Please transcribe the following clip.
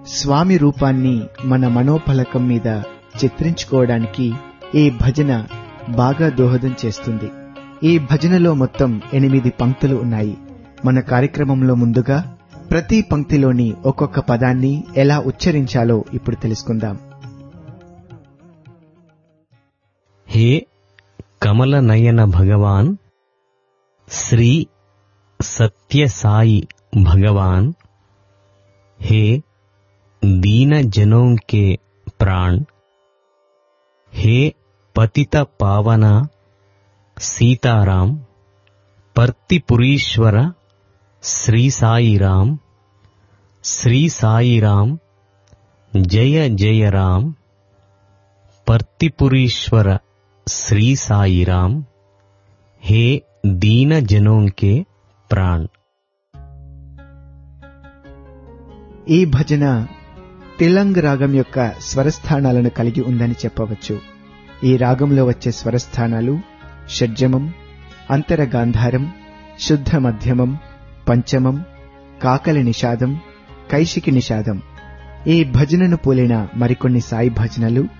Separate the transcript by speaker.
Speaker 1: స్వామి రూపాన్ని మన మనోఫలకం మీద చిత్రించుకోవడానికి ఈ భజన బాగా దోహదం చేస్తుంది. ఈ భజనలో మొత్తం 8 పంక్తులు ఉన్నాయి. మన కార్యక్రమంలో ముందుగా ప్రతి పంక్తిలోని ఒక్కొక్క పదాన్ని ఎలా ఉచ్చరించాలో ఇప్పుడు తెలుసుకుందాం.
Speaker 2: హే కమల నయన భగవాన్, శ్రీ సత్య సాయి భగవాన్, हे दीन जनों के प्राण, हे पतित पावना सीताराम, पर्तिपुरीश्वर श्री साई राम, श्री साई राम जय जय राम, पर्तिपुरीश्वर श्री साई राम, हे दीन जनों के प्राण.
Speaker 1: ఈ భజన తిలంగ్ రాగం యొక్క స్వరస్థానాలను కలిగి ఉందని చెప్పవచ్చు. ఈ రాగంలో వచ్చే స్వరస్థానాలు షడ్జమం, అంతర గాంధారం, శుద్ధ మధ్యమం, పంచమం, కాకలి నిషాదం, కైశికి నిషాదం. ఈ భజనను పోలిన మరికొన్ని సాయి భజనలు